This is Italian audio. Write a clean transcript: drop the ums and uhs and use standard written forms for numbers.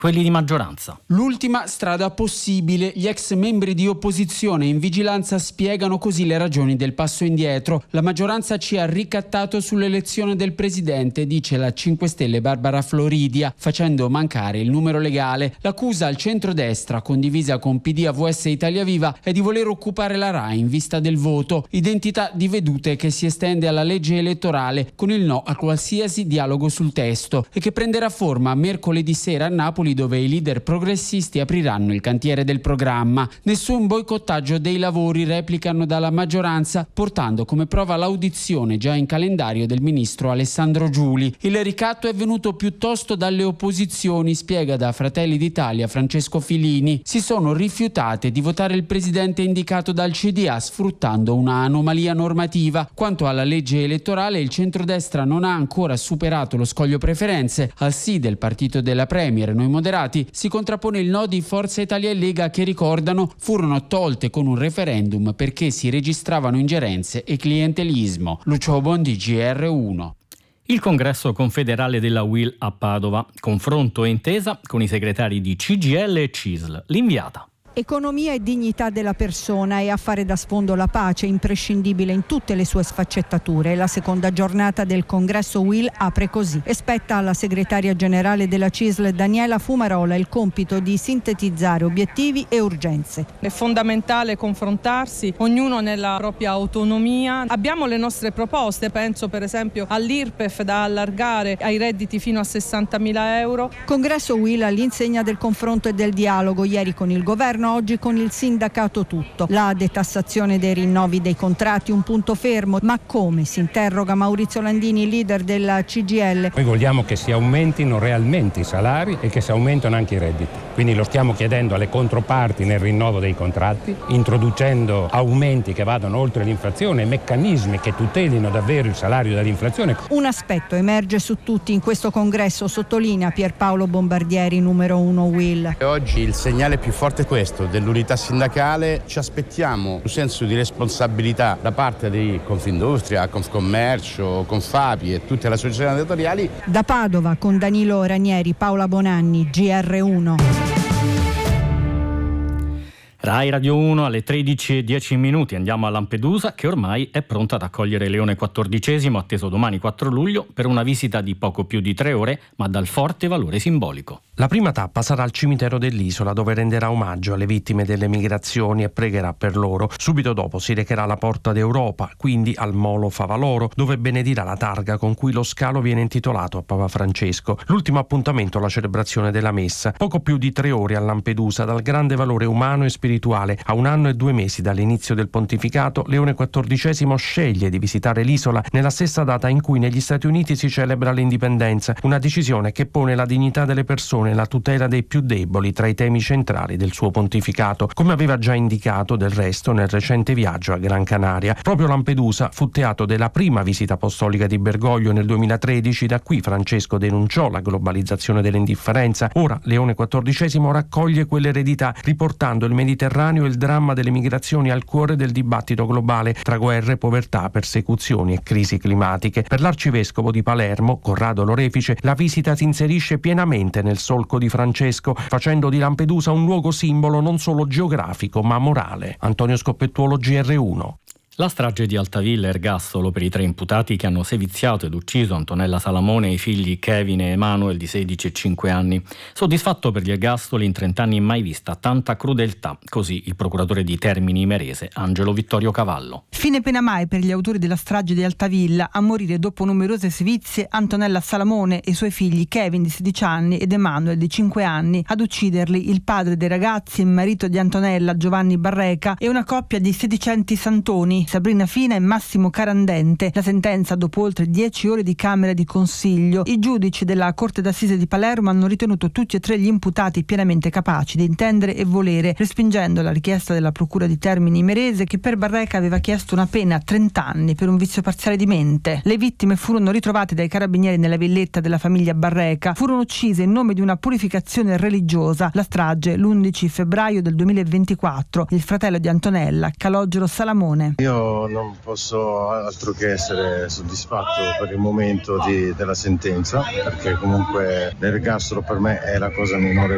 quelli di maggioranza. L'ultima strada possibile. Gli ex membri di opposizione in vigilanza spiegano così le ragioni del passo indietro. La maggioranza ci ha ricattato sull'elezione del presidente, dice la 5 Stelle Barbara Floridia, facendo mancare il numero legale. L'accusa al centrodestra, condivisa con PD, AVS e Italia Viva, è di voler occupare la RAI in vista del voto. Identità di vedute che si estende alla legge elettorale con il no a qualsiasi dialogo sul testo e che prenderà forma mercoledì sera a Napoli, dove i leader progressisti apriranno il cantiere del programma. Nessun boicottaggio dei lavori, replicano dalla maggioranza, portando come prova l'audizione già in calendario del ministro Alessandro Giuli. Il ricatto è venuto piuttosto dalle opposizioni, spiega da Fratelli d'Italia Francesco Filini. Si sono rifiutate di votare il presidente indicato dal CDA, sfruttando una anomalia normativa. Quanto alla legge elettorale, il centrodestra non ha ancora superato lo scoglio preferenze. Al sì del partito della Premier, Noi Moderati, si contrappone il no di Forza Italia e Lega, che ricordano furono tolte con un referendum perché si registravano ingerenze e clientelismo. Lucio Bondi, GR1. Il congresso confederale della UIL a Padova, confronto e intesa con i segretari di CGIL e CISL. L'inviata. Economia e dignità della persona e a fare da sfondo la pace, imprescindibile in tutte le sue sfaccettature. La seconda giornata del congresso UIL apre così e spetta alla segretaria generale della CISL Daniela Fumarola il compito di sintetizzare obiettivi e urgenze. È fondamentale confrontarsi, ognuno nella propria autonomia. Abbiamo le nostre proposte, penso per esempio all'IRPEF da allargare ai redditi fino a 60.000 euro. Congresso UIL all'insegna del confronto e del dialogo, ieri con il governo, oggi con il sindacato tutto. La detassazione dei rinnovi dei contratti, un punto fermo, ma come? Si interroga Maurizio Landini, leader della CGIL. Noi vogliamo che si aumentino realmente i salari e che si aumentino anche i redditi. Quindi lo stiamo chiedendo alle controparti nel rinnovo dei contratti, introducendo aumenti che vadano oltre l'inflazione, meccanismi che tutelino davvero il salario dall'inflazione. Un aspetto emerge su tutti in questo congresso, sottolinea Pierpaolo Bombardieri, numero 1 UIL. Oggi il segnale più forte è questo, dell'unità sindacale. Ci aspettiamo un senso di responsabilità da parte di Confindustria, Confcommercio, Confapi e tutte le associazioni datoriali. Da Padova con Danilo Ranieri, Paola Bonanni, GR1. Rai Radio 1 alle 13:10. Andiamo a Lampedusa, che ormai è pronta ad accogliere Leone XIV, atteso domani 4 luglio, per una visita di poco più di 3 ore, ma dal forte valore simbolico. La prima tappa sarà al cimitero dell'isola, dove renderà omaggio alle vittime delle migrazioni e pregherà per loro. Subito dopo si recherà alla Porta d'Europa, quindi al Molo Favaloro, dove benedirà la targa con cui lo scalo viene intitolato a Papa Francesco. L'ultimo appuntamento, la celebrazione della messa. Poco più di 3 ore a Lampedusa, dal grande valore umano e spirituale. A 1 anno e 2 mesi dall'inizio del pontificato, Leone XIV sceglie di visitare l'isola nella stessa data in cui negli Stati Uniti si celebra l'indipendenza, una decisione che pone la dignità delle persone e la tutela dei più deboli tra i temi centrali del suo pontificato, come aveva già indicato del resto nel recente viaggio a Gran Canaria. Proprio Lampedusa fu teatro della prima visita apostolica di Bergoglio nel 2013, da qui Francesco denunciò la globalizzazione dell'indifferenza. Ora Leone XIV raccoglie quell'eredità, riportando il Mediterraneo e il dramma delle migrazioni al cuore del dibattito globale tra guerre, povertà, persecuzioni e crisi climatiche. Per l'arcivescovo di Palermo, Corrado Lorefice, la visita si inserisce pienamente nel solco di Francesco, facendo di Lampedusa un luogo simbolo non solo geografico ma morale. Antonio Scoppettuolo, GR1. La strage di Altavilla, ergastolo per i 3 imputati che hanno seviziato ed ucciso Antonella Salamone e i figli Kevin e Emanuel di 16 e 5 anni. Soddisfatto per gli ergastoli, in 30 anni mai vista tanta crudeltà, così il procuratore di Termini Imerese, Angelo Vittorio Cavallo. Fine pena mai per gli autori della strage di Altavilla, a morire dopo numerose sevizie Antonella Salamone e i suoi figli Kevin di 16 anni ed Emanuel di 5 anni, ad ucciderli il padre dei ragazzi e marito di Antonella, Giovanni Barreca, e una coppia di sedicenti santoni, Sabrina Fina e Massimo Carandente. La sentenza dopo oltre 10 ore di camera di consiglio. I giudici della Corte d'Assise di Palermo hanno ritenuto tutti e 3 gli imputati pienamente capaci di intendere e volere, respingendo la richiesta della Procura di Termini Imerese, che per Barreca aveva chiesto una pena a 30 anni per un vizio parziale di mente. Le vittime furono ritrovate dai carabinieri nella villetta della famiglia Barreca. Furono uccise in nome di una purificazione religiosa. La strage l'11 febbraio del 2024. Il fratello di Antonella, Calogero Salamone. Io non posso altro che essere soddisfatto per il momento della sentenza, perché comunque l'ergastolo per me è la cosa minore